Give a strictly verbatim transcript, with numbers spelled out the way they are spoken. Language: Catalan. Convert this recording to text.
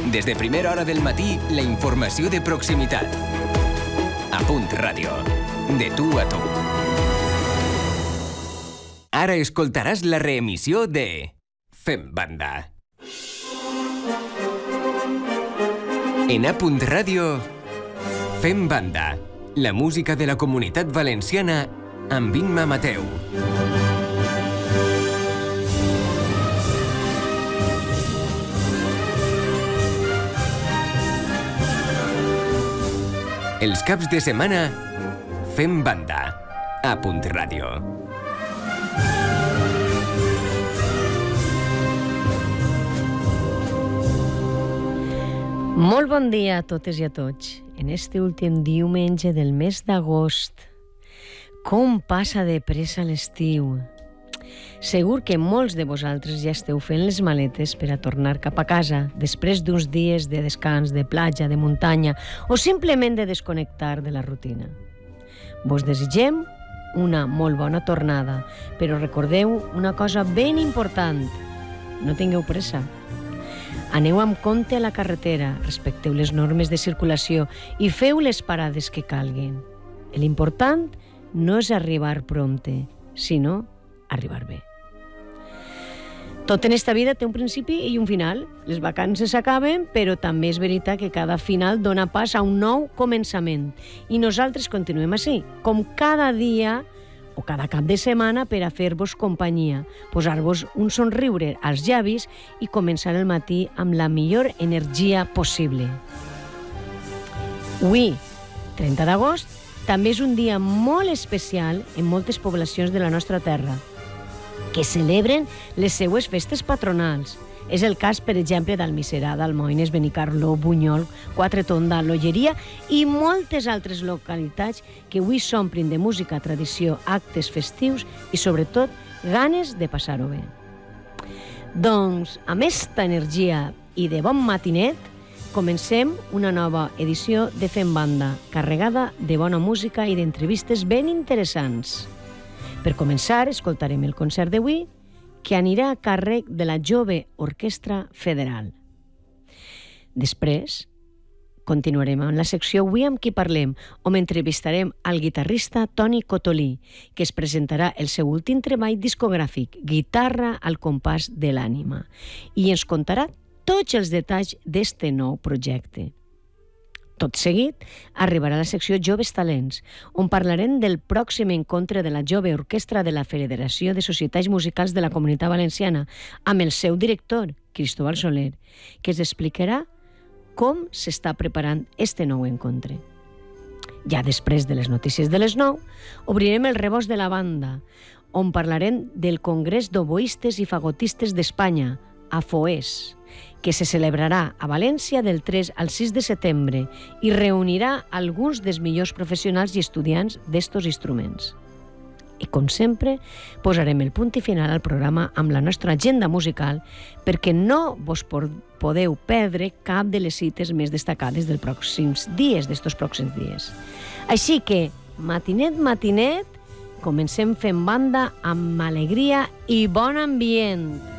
Des de primera hora del matí, la informació de proximitat. A Punt Ràdio. De tu a tu. Ara escoltaràs la reemissió de Fem Banda. En A Punt Ràdio, Fem Banda. La música de la Comunitat Valenciana amb Imma Mateu. Els caps de setmana, Fem Banda, a Punt Ràdio. Molt bon dia a totes i a tots. En este últim diumenge del mes d'agost, com passa de pressa l'estiu. Segur que molts de vosaltres ja esteu fent les maletes per a tornar cap a casa després d'uns dies de descans, de platja, de muntanya o simplement de desconnectar de la rutina. Vos desitgem una molt bona tornada, però recordeu una cosa ben important. No tingueu pressa. Aneu amb compte a la carretera, respecteu les normes de circulació i feu les parades que calguin. L'important no és arribar prompte, sinó arribar bé. Tot en esta vida té un principi i un final. Les vacances s'acaben, però també és veritat que cada final dona pas a un nou començament. I nosaltres continuem així, com cada dia o cada cap de setmana per a fer-vos companyia, posar-vos un somriure als llavis i començar el matí amb la millor energia possible. Avui, trenta d'agost, també és un dia molt especial en moltes poblacions de la nostra terra, que celebren les seues festes patronals. És el cas, per exemple, d'Almiserà, d'Almoines, Benicarló, Bunyol, Quatretonda, l'Olleria i moltes altres localitats que avui s'omplin de música, tradició, actes festius i, sobretot, ganes de passar-ho bé. Doncs, amb esta energia i de bon matinet, comencem una nova edició de Fem Banda, carregada de bona música i d'entrevistes ben interessants. Per començar, escoltarem el concert d'avui, que anirà a càrrec de la Jove Orquestra Federal. Després, continuarem amb la secció Avui amb qui parlem, on entrevistarem al guitarrista Toni Cotolí, que es presentarà el seu últim treball discogràfic, Guitarra al compàs de l'ànima, i ens contarà tots els detalls d'este nou projecte. Tot seguit, arribarà la secció Joves Talents, on parlarem del pròxim encontre de la Jove Orquestra de la Federació de Societats Musicals de la Comunitat Valenciana, amb el seu director, Cristóbal Soler, que ens explicarà com s'està preparant este nou encontre. Ja després de les notícies de les nou, obrirem el rebost de la banda, on parlarem del Congrés d'Oboistes i Fagotistes d'Espanya, a FOES, que se celebrarà a València del tres al sis de setembre i reunirà alguns dels millors professionals i estudiants d'estos instruments. I, com sempre, posarem el punt i final al programa amb la nostra agenda musical perquè no vos podeu perdre cap de les cites més destacades dels pròxims dies, d'estos pròxims dies. Així que, matinet, matinet, comencem fent banda amb alegria i bon ambient.